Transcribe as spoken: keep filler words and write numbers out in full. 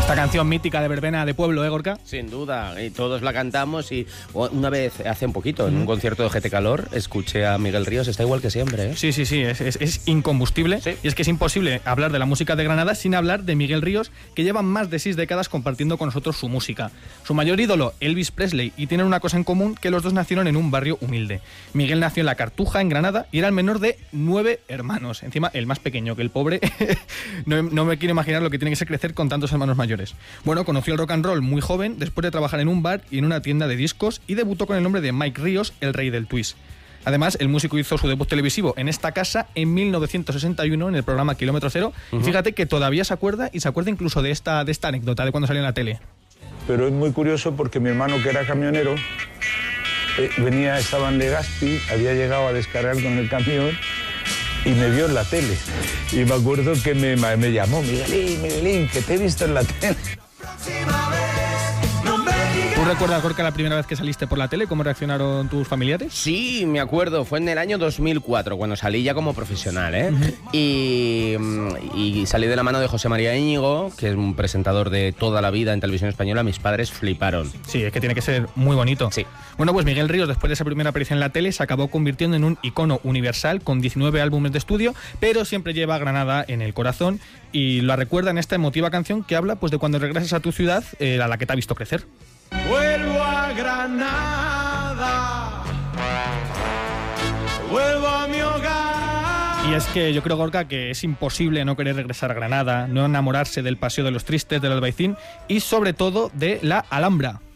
Esta canción mítica de verbena de pueblo, ¿eh, Gorka? Sin duda, y todos la cantamos. Y una vez, hace un poquito, en un concierto de G T Calor, escuché a Miguel Ríos, está igual que siempre, ¿eh? Sí, sí, sí, es, es, es incombustible. Sí. Y es que es imposible hablar de la música de Granada sin hablar de Miguel Ríos, que lleva más de seis décadas compartiendo con nosotros su música. Su mayor ídolo, Elvis Presley, y tienen una cosa en común, que los dos nacieron en un barrio humilde. Miguel nació en La Cartuja, en Granada, y era el menor de nueve hermanos. Encima, el más pequeño, que el pobre no, no me quiero imaginar lo que tiene que ser crecer con tantos hermanos mayores. Bueno, conoció el rock and roll muy joven, después de trabajar en un bar y en una tienda de discos, y debutó con el nombre de Mike Ríos, el rey del twist. Además, el músico hizo su debut televisivo en esta casa en mil novecientos sesenta y uno en el programa Kilómetro Cero. Uh-huh. Y fíjate que todavía se acuerda, y se acuerda incluso de esta, de esta anécdota de cuando salió en la tele. Pero es muy curioso porque mi hermano, que era camionero, eh, venía, estaba en Legazpi, había llegado a descargar con el camión y me vio en la tele. Y me acuerdo que me, me llamó, Miguelín, Miguelín, que te he visto en la tele. ¿Tú recuerdas, Gorka, la primera vez que saliste por la tele? ¿Cómo reaccionaron tus familiares? Sí, me acuerdo. Fue en el año dos mil cuatro, cuando salí ya como profesional, ¿eh? Uh-huh. y, y salí de la mano de José María Íñigo, que es un presentador de toda la vida en televisión española. Mis padres fliparon. Sí, es que tiene que ser muy bonito. Sí. Bueno, pues Miguel Ríos, después de esa primera aparición en la tele, se acabó convirtiendo en un icono universal con diecinueve álbumes de estudio, pero siempre lleva a Granada en el corazón y la recuerda en esta emotiva canción que habla pues de cuando regresas a tu ciudad, eh, a la que te ha visto crecer. Vuelvo a Granada, vuelvo a mi hogar. Y es que yo creo, Gorka, que es imposible no querer regresar a Granada, no enamorarse del Paseo de los Tristes, del Albaicín y sobre todo de la Alhambra.